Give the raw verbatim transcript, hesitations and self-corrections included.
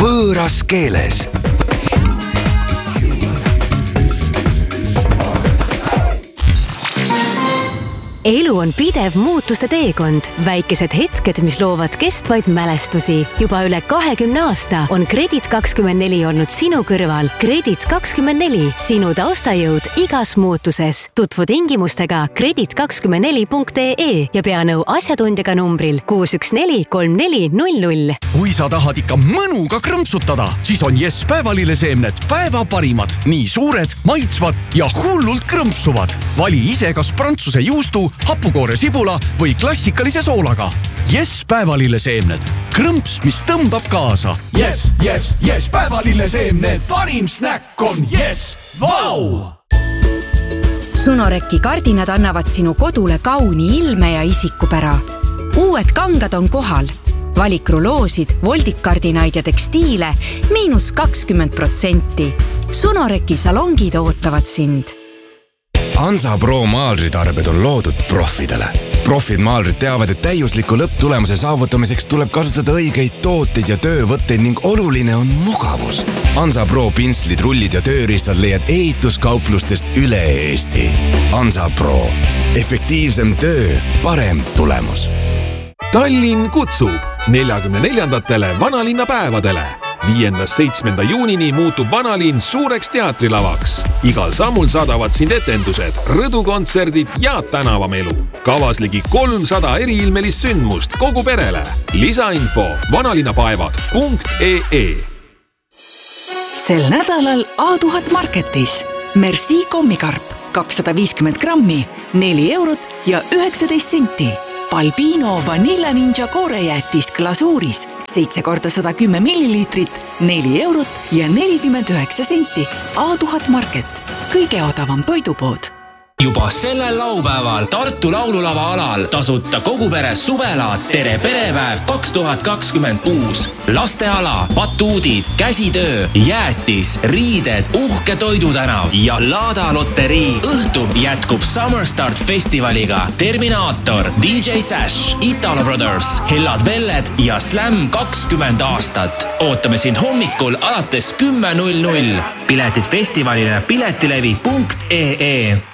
võõras keeles. Elu on pidev muutuste teekond. Väikesed hetked, mis loovad kestvaid mälestusi. Juba üle kahekümne aasta on Kredit kakskümmend neli olnud sinu kõrval. Kredit kakskümmend neli, sinu taustajõud igas muutuses. Tutvu tingimustega kredit kakskümmend neli punkt ee ja pea nõu asjatundjaga numbril kuus üks neli kolm neli null null. Kui sa tahad ikka mõnuga krõmpsutada, siis on Yes päevalileseemned päeva parimad. Nii suured, maitsvad ja hullult krõmpsuvad. Vali ise kas prantsuse juustu, hapukoore sibula või klassikalise soolaga. Yes päevalileseemned. Krõmps, mis tõmbab kaasa. Yes, yes, yes päevalileseemned. Parim snäkk on Yes. Vau! Sunoreki kardinad annavad sinu kodule kauni ilme ja isikupära. Uued kangad on kohal. Valik ruloosid, voldikardinaid ja tekstiile miinus kakskümmend protsenti. Sunoreki salongid ootavad sind. Hansa Pro maalritarbed on loodud profidele. Profid maalrid teavad, et täiusliku lõpptulemuse saavutamiseks tuleb kasutada õigeid tooteid ja töövõtteid ning oluline on mugavus. Hansa Pro pinslid, rullid ja tööriistad leiad ehituskauplustest üle Eesti. Hansa Pro. Efektiivsem töö, parem tulemus. Tallinn kutsub neljakümne neljandatele vanalinna päevadele. Viiendast seitsmenda juunini muutub vanalinn suureks teatrilavaks. Igal sammul saadavad sind etendused, rõdukontserdid ja tänavamelu. Kavas ligi kolmsada eriilmelist sündmust kogu perele. Lisainfo vanalinnapäevad punkt ee. Sel nädalal A tuhat Marketis. Merci kommikarp kakssada viiskümmend grammi, neli eurot ja üheksateist senti. Balbino Vanilla Ninja koorejäätis glasuuris, seitse korda sada kümme milliliitrit, neli eurot ja nelikümmend üheksa senti. A tuhat Market, kõige odavam toidupood. Juba sellel laupäeval Tartu laululava alal tasuta kogu pere suvelaat Tere perepäev kaks tuhat kakskümmend kuus. Lasteala, batuudid, käsitöö, jäätis, riided, uhke toidutänav ja Laada loterii. Õhtu jätkub Summer Start festivaliga Terminaator, D J Sash, Italo Brothers, Hellad Velled ja Slam kakskümmend aastat. Ootame sind hommikul alates kümme null null. Piletid festivalile piletilevi punkt ee.